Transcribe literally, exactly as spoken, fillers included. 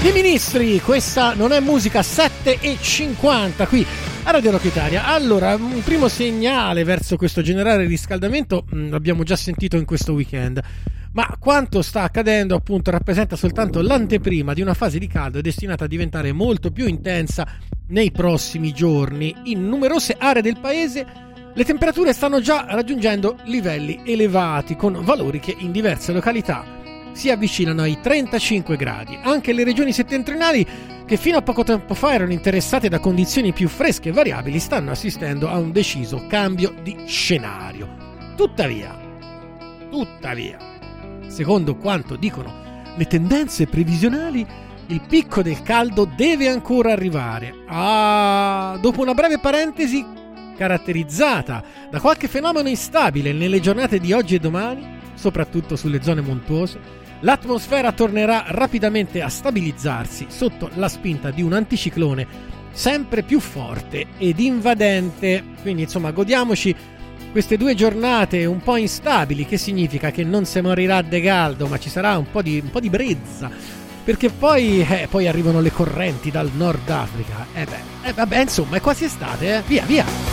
I Ministri, questa non è musica, sette e cinquanta qui a Radio Rock Italia. Allora, un primo segnale verso questo generale riscaldamento mh, l'abbiamo già sentito in questo weekend, ma quanto sta accadendo appunto rappresenta soltanto l'anteprima di una fase di caldo destinata a diventare molto più intensa nei prossimi giorni. In numerose aree del paese le temperature stanno già raggiungendo livelli elevati, con valori che in diverse località si avvicinano ai trentacinque gradi. Anche le regioni settentrionali, che fino a poco tempo fa erano interessate da condizioni più fresche e variabili, stanno assistendo a un deciso cambio di scenario. Tuttavia, tuttavia, secondo quanto dicono le tendenze previsionali, il picco del caldo deve ancora arrivare. Ah, dopo una breve parentesi caratterizzata da qualche fenomeno instabile nelle giornate di oggi e domani, soprattutto sulle zone montuose, l'atmosfera tornerà rapidamente a stabilizzarsi sotto la spinta di un anticiclone sempre più forte ed invadente. Quindi insomma godiamoci queste due giornate un po' instabili, che significa che non si morirà de caldo, ma ci sarà un po' di, un po' di brezza, perché poi, eh, poi arrivano le correnti dal Nord Africa. E eh beh, eh, vabbè, insomma è quasi estate, eh? Via, via!